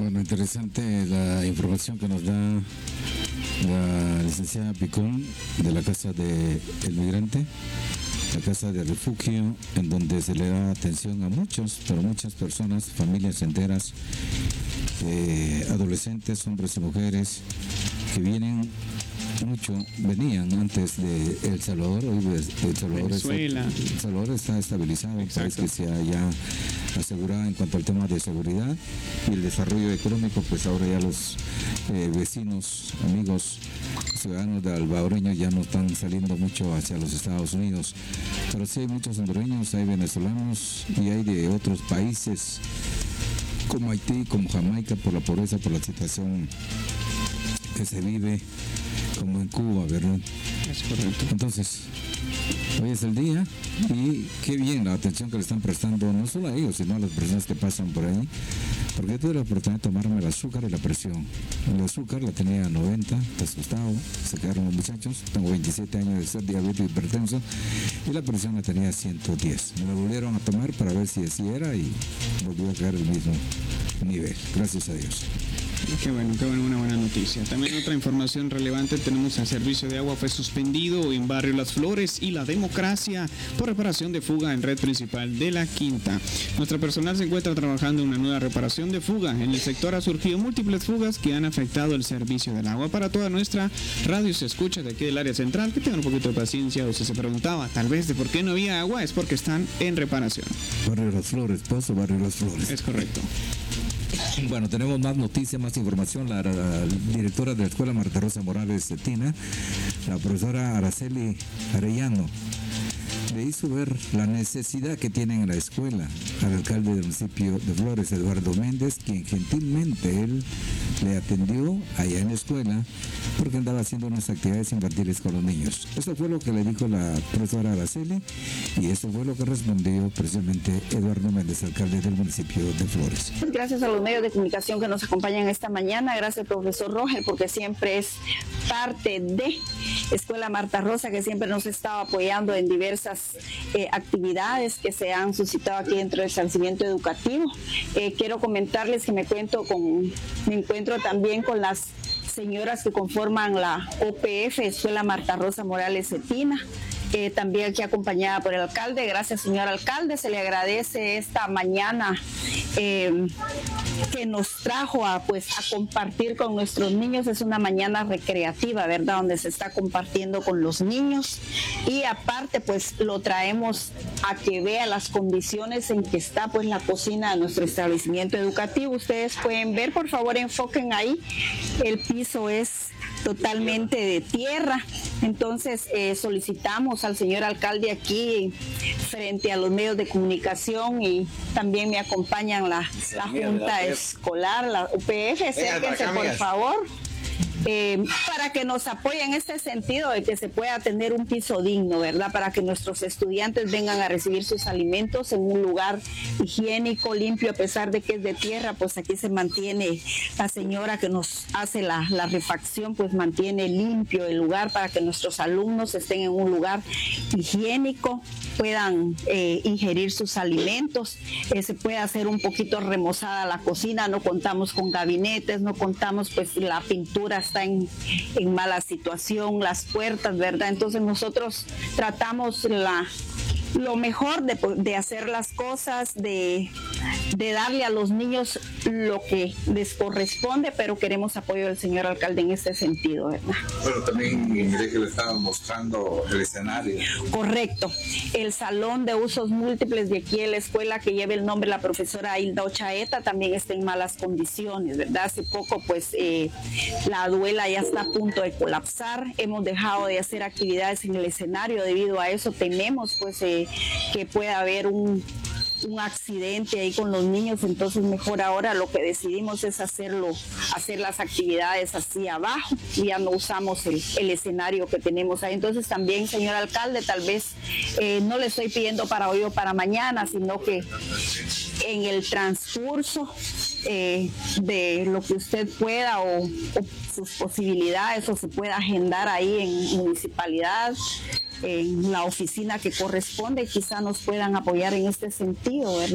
Bueno, interesante la información que nos da la licenciada Picón de la Casa del Migrante, la Casa de Refugio, en donde se le da atención a muchas personas, familias enteras, adolescentes, hombres y mujeres, que venían antes de El Salvador. Hoy El Salvador está estabilizado, un país que se ha ya asegurado en cuanto al tema de seguridad y el desarrollo económico. Pues ahora ya los vecinos, amigos, ciudadanos de albahoreños ya no están saliendo mucho hacia los Estados Unidos, pero sí hay muchos hondureños, hay venezolanos y hay de otros países como Haití, como Jamaica, por la pobreza, por la situación que se vive, como en Cuba, ¿verdad? Es correcto. Entonces, hoy es el día y qué bien la atención que le están prestando, no solo a ellos, sino a las personas que pasan por ahí, porque yo tuve la oportunidad de tomarme el azúcar y la presión. El azúcar la tenía a 90, asustado, se quedaron los muchachos, tengo 27 años de ser diabético hipertenso, y la presión la tenía a 110. Me la volvieron a tomar para ver si así era y volvió a quedar el mismo nivel, gracias a Dios. Qué bueno, una buena noticia. También otra información relevante, tenemos el servicio de agua fue suspendido en Barrio Las Flores y La Democracia por reparación de fuga en red principal de La Quinta. Nuestro personal se encuentra trabajando en una nueva reparación de fuga. En el sector ha surgido múltiples fugas que han afectado el servicio del agua. Para toda nuestra radio se escucha de aquí del área central, que tengan un poquito de paciencia, o si se preguntaba tal vez de por qué no había agua, es porque están en reparación. Barrio Las Flores, Pozo Barrio Las Flores. Es correcto. Bueno, tenemos más noticias, más información. La directora de la Escuela Marta Rosa Morales Cetina, la profesora Araceli Arellano, le hizo ver la necesidad que tienen en la escuela al alcalde del municipio de Flores, Eduardo Méndez, quien gentilmente él le atendió allá en la escuela porque andaba haciendo unas actividades infantiles con los niños. Eso fue lo que le dijo la profesora Araceli y eso fue lo que respondió precisamente Eduardo Méndez, alcalde del municipio de Flores. Gracias a los medios de comunicación que nos acompañan esta mañana, gracias al profesor Rogel porque siempre es parte de Escuela Marta Rosa, que siempre nos estaba apoyando en diversas actividades que se han suscitado aquí dentro del establecimiento educativo. Quiero comentarles que me encuentro también con las señoras que conforman la OPF, Escuela Marta Rosa Morales Cetina, también aquí acompañada por el alcalde. Gracias, señor alcalde, se le agradece esta mañana que nos trajo a compartir con nuestros niños. Es una mañana recreativa, ¿verdad? Donde se está compartiendo con los niños y aparte pues lo traemos a que vea las condiciones en que está pues la cocina de nuestro establecimiento educativo. Ustedes pueden ver, por favor enfoquen ahí, el piso es totalmente de tierra. Entonces solicitamos al señor alcalde aquí frente a los medios de comunicación y también me acompañan la junta escolar, la UPF, acérquense por favor. Para que nos apoyen en este sentido de que se pueda tener un piso digno, ¿verdad? Para que nuestros estudiantes vengan a recibir sus alimentos en un lugar higiénico, limpio, a pesar de que es de tierra, pues aquí se mantiene la señora que nos hace la refacción, pues mantiene limpio el lugar para que nuestros alumnos estén en un lugar higiénico, puedan ingerir sus alimentos, se puede hacer un poquito remozada la cocina, no contamos con gabinetes, no contamos, pues la pintura está en mala situación, las puertas, ¿verdad? Entonces nosotros tratamos lo mejor de hacer las cosas, de darle a los niños lo que les corresponde, pero queremos apoyo del señor alcalde en este sentido, ¿verdad? Bueno, también miré que le estaban mostrando el escenario. Correcto. El salón de usos múltiples de aquí en la escuela, que lleva el nombre de la profesora Hilda Ochaeta, también está en malas condiciones, ¿verdad? Hace poco, pues, la duela ya está a punto de colapsar. Hemos dejado de hacer actividades en el escenario. Debido a eso tememos, pues, que pueda haber un accidente ahí con los niños, entonces mejor ahora lo que decidimos es hacer las actividades así abajo y ya no usamos el escenario que tenemos ahí. Entonces también, señor alcalde, tal vez no le estoy pidiendo para hoy o para mañana, sino que en el transcurso de lo que usted pueda o sus posibilidades o se pueda agendar ahí en municipalidad, en la oficina que corresponde, quizá nos puedan apoyar en este sentido, ¿verdad?